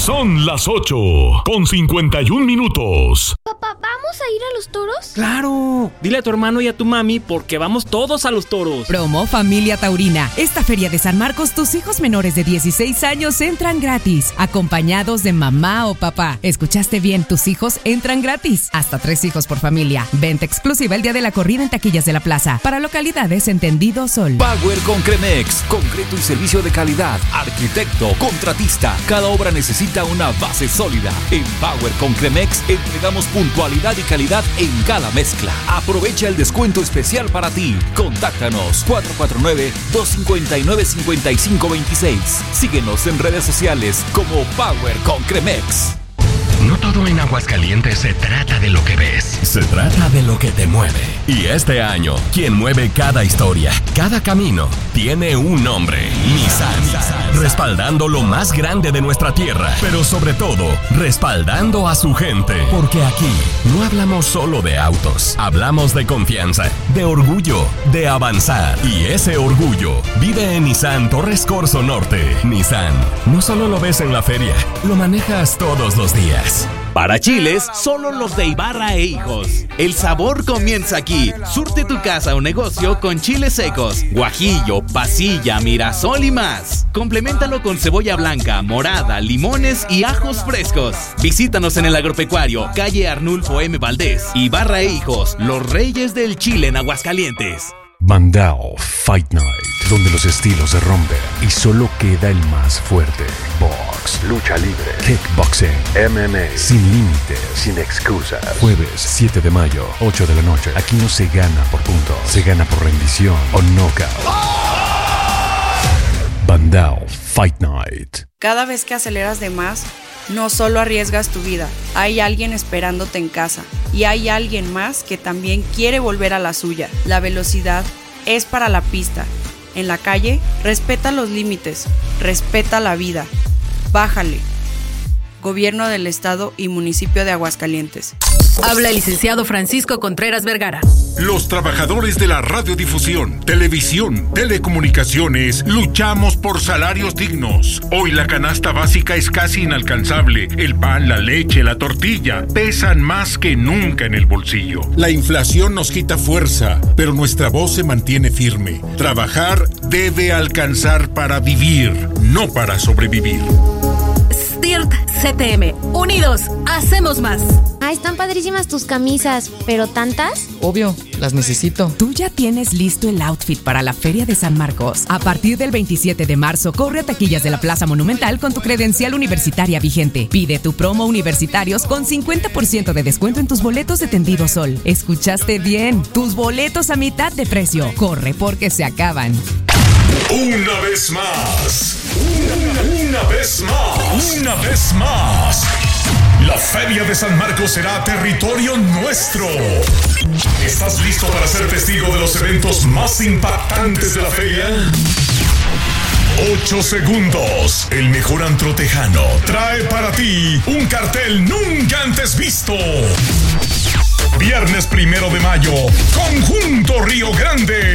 Son las 8:51. Papá, ¿vamos a ir a los toros? ¡Claro! Dile a tu hermano y a tu mami porque vamos todos a los toros. Promo Familia Taurina. Esta feria de San Marcos, tus hijos menores de 16 años entran gratis, acompañados de mamá o papá. ¿Escuchaste bien? Tus hijos entran gratis. Hasta 3 hijos por familia. Venta exclusiva el día de la corrida en taquillas de la plaza. Para localidades Entendido Sol. Power Concremex. Concreto y servicio de calidad. Arquitecto, contratista. Cada obra necesita una base sólida. En Power Concremex entregamos puntualidad y calidad en cada mezcla. Aprovecha el descuento especial para ti. Contáctanos 449-259-5526. Síguenos en redes sociales como Power Concremex. No todo en Aguascalientes se trata de lo que ves. Se trata de lo que te mueve. Y este año, quien mueve cada historia, cada camino, tiene un nombre: Nissan. Respaldando lo más grande de nuestra tierra, pero sobre todo, respaldando a su gente. Porque aquí no hablamos solo de autos, hablamos de confianza, de orgullo, de avanzar. Y ese orgullo vive en Nissan Torres Corzo Norte. Nissan, no solo lo ves en la feria, lo manejas todos los días. Para chiles, solo los de Ibarra e Hijos. El sabor comienza aquí. Surte tu casa o negocio con chiles secos, guajillo, pasilla, mirasol y más. Compleméntalo con cebolla blanca, morada, limones y ajos frescos. Visítanos en el Agropecuario, calle Arnulfo M. Valdés. Ibarra e Hijos, los reyes del chile en Aguascalientes. Bandao Fight Night, donde los estilos se rompen y solo queda el más fuerte. Box, lucha libre, kickboxing, MMA, sin límites, sin excusas. Jueves 7 de mayo, 8 de la noche. Aquí no se gana por puntos, se gana por rendición o knockout. Bandao Fight Night. Cada vez que aceleras de más, no solo arriesgas tu vida, hay alguien esperándote en casa y hay alguien más que también quiere volver a la suya. La velocidad es para la pista. En la calle, respeta los límites, respeta la vida. Bájale. Gobierno del Estado y Municipio de Aguascalientes. Habla el licenciado Francisco Contreras Vergara. Los trabajadores de la radiodifusión, televisión, telecomunicaciones, luchamos por salarios dignos. Hoy la canasta básica es casi inalcanzable. El pan, la leche, la tortilla pesan más que nunca en el bolsillo. La inflación nos quita fuerza, pero nuestra voz se mantiene firme. Trabajar debe alcanzar para vivir, no para sobrevivir. STIRT CTM. Unidos, hacemos más. Ah, están padrísimas tus camisas, ¿pero tantas? Obvio, las necesito. Tú ya tienes listo el outfit para la Feria de San Marcos. A partir del 27 de marzo, corre a taquillas de la Plaza Monumental con tu credencial universitaria vigente. Pide tu promo universitarios con 50% de descuento en tus boletos de Tendido Sol. ¿Escuchaste bien? Tus boletos a mitad de precio. Corre porque se acaban. Una vez más. Una vez más. Una vez más. La Feria de San Marcos será territorio nuestro. ¿Estás listo para ser testigo de los eventos más impactantes de la feria? 8 segundos. El mejor antro tejano trae para ti un cartel nunca antes visto. Viernes 1 de mayo, Conjunto Río Grande.